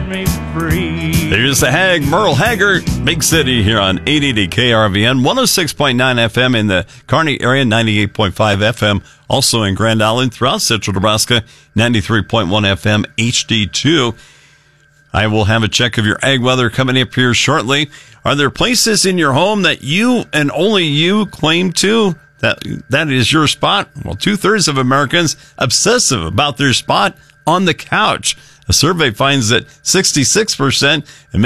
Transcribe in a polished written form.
me free. There's the Hag, Merle Haggard, Big City here on 880 KRVN, 106.9 FM in the Kearney area, 98.5 FM, also in Grand Island, throughout central Nebraska, 93.1 FM, HD2. I will have a check of your ag weather coming up here shortly. Are there places in your home that you and only you claim to? That is your spot? Well, 2/3 of Americans obsessive about their spot on the couch. A survey finds that 66% admit